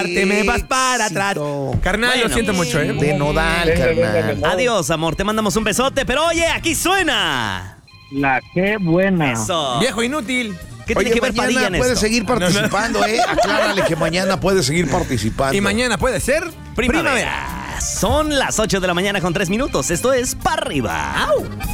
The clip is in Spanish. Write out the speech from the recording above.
Te me vas para atrás. Carnal, Bueno. lo siento mucho, ¿eh? De Nodal, carnal. Adiós, amor, te mandamos un besote, pero oye, aquí suena. La qué buena. Eso. Viejo inútil. ¿Qué tiene Oye, que ver Padilla mañana en puede esto? seguir participando, ¿eh? Aclárale que mañana puede seguir participando. Y mañana puede ser Primavera. Son las 8 de la mañana con 3 minutos. Esto es Pa' Arriba.